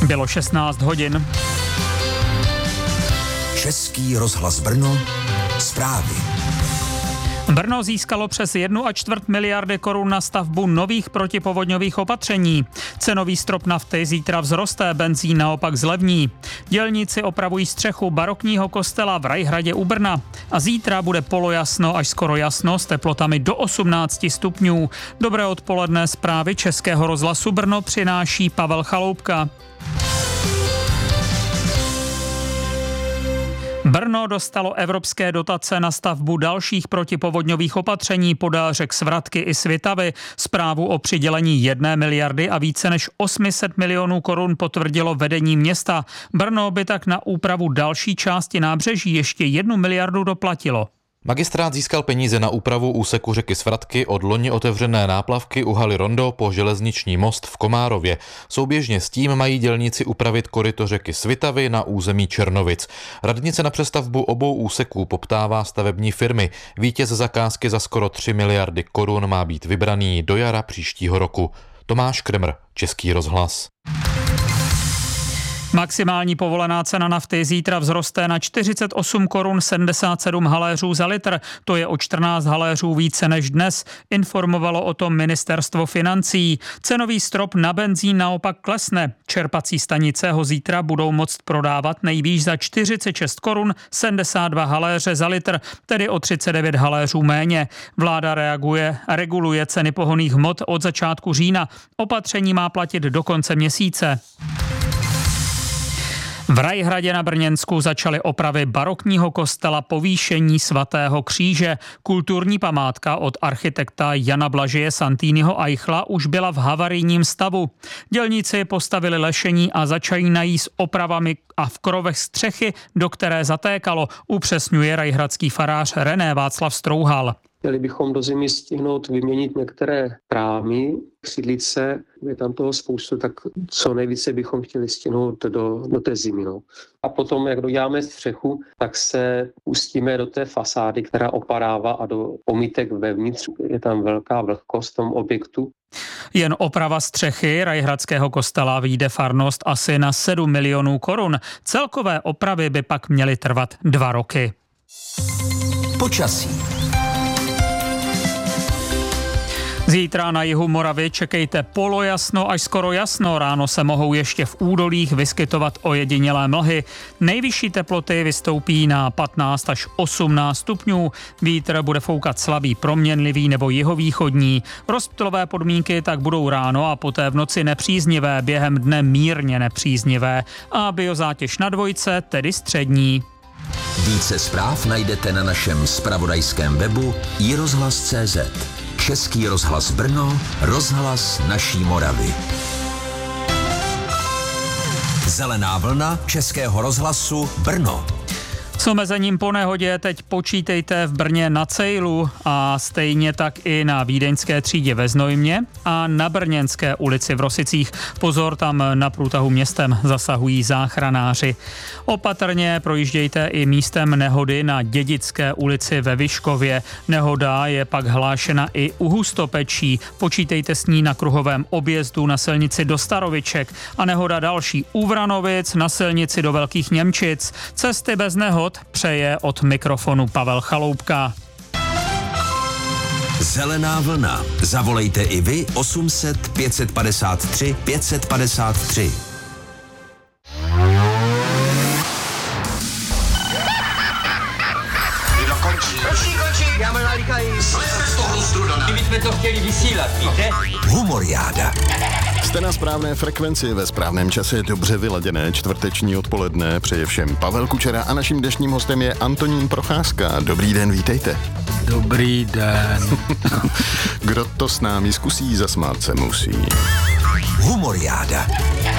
Bylo 16 hodin. Český rozhlas Brno, zprávy. Brno získalo přes 1,25 miliardy korun na stavbu nových protipovodňových opatření. Cenový strop nafty zítra vzroste, benzín naopak zlevní. Dělníci opravují střechu barokního kostela v Rajhradě u Brna. A zítra bude polojasno až skoro jasno s teplotami do 18 stupňů. Dobré odpoledne, zprávy Českého rozhlasu Brno přináší Pavel Chaloupka. Brno dostalo evropské dotace na stavbu dalších protipovodňových opatření podél řek Svratky i Svitavy. Zprávu o přidělení 1 miliardy a více než 800 milionů korun potvrdilo vedení města. Brno by tak na úpravu další části nábřeží ještě 1 miliardu doplatilo. Magistrát získal peníze na úpravu úseku řeky Svratky od loni otevřené náplavky u haly Rondo po železniční most v Komárově. Souběžně s tím mají dělníci upravit koryto řeky Svitavy na území Černovic. Radnice na přestavbu obou úseků poptává stavební firmy. Vítěz zakázky za skoro 3 miliardy korun má být vybraný do jara příštího roku. Tomáš Kremr, Český rozhlas. Maximální povolená cena nafty zítra vzroste na 48 korun 77 haléřů za litr. To je o 14 haléřů více než dnes, informovalo o tom ministerstvo financí. Cenový strop na benzín naopak klesne. Čerpací stanice ho zítra budou moct prodávat nejvýš za 46 korun 72 haléře za litr, tedy o 39 haléřů méně. Vláda reguluje ceny pohonných hmot od začátku října. Opatření má platit do konce měsíce. V Rajhradě na Brněnsku začaly opravy barokního kostela Povýšení svatého kříže. Kulturní památka od architekta Jana Blažeje Santýnyho Eichla už byla v havarijním stavu. Dělníci postavili lešení a začínají s opravami a v krovech střechy, do které zatékalo, upřesňuje rajhradský farář René Václav Strouhal. Chtěli bychom do zimy stihnout vyměnit některé trámy, křidlice, je tam toho spoustu, tak co nejvíce bychom chtěli stihnout do té zimy. No. A potom, jak doděláme střechu, tak se pustíme do té fasády, která opadává a do omítek vevnitř. Je tam velká vlhkost v tom objektu. Jen oprava střechy rajhradského kostela vyjde farnost asi na 7 milionů korun. Celkové opravy by pak měly trvat 2 roky. Počasí. Zítra na jihu Moravy čekejte polojasno až skoro jasno. Ráno se mohou ještě v údolích vyskytovat ojedinělé mlhy. Nejvyšší teploty vystoupí na 15 až 18 stupňů. Vítr bude foukat slabý, proměnlivý nebo jihovýchodní. Rozptylové podmínky tak budou ráno a poté v noci nepříznivé, během dne mírně nepříznivé. A biozátěž na dvojce, tedy střední. Více zpráv najdete na našem zpravodajském webu iRozhlas.cz. Český rozhlas Brno, rozhlas naší Moravy. Zelená vlna Českého rozhlasu Brno. S omezením po nehodě teď počítejte v Brně na Cejlu a stejně tak i na Vídeňské třídě ve Znojmě a na Brněnské ulici v Rosicích. Pozor, tam na průtahu městem zasahují záchranáři. Opatrně projíždějte i místem nehody na Dědické ulici ve Vyškově. Nehoda je pak hlášena i u Hustopečí. Počítejte s ní na kruhovém objezdu na silnici do Staroviček a nehoda další u Vranovic na silnici do Velkých Němčic. Cesty bez nehod přeje od mikrofonu Pavel Chaloupka. Zelená vlna. Zavolejte i vy 800 553 553. Končí, já mám nalíkají. Slezte z toho strudané. My jsme to chtěli vysílat, víte? Humoriáda. Jste na správné frekvenci, ve správném čase, dobře vyladěné čtvrteční odpoledne. Přeje všem Pavel Kučera a naším dnešním hostem je Antonín Procházka. Dobrý den, vítejte. Dobrý den. Kdo to s námi zkusí, zasmát se musí. Humoriáda.